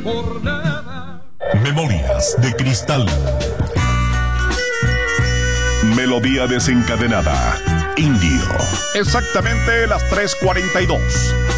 por nada. Memorias de Cristal. Melodía desencadenada. Indio. Exactamente las 3:42.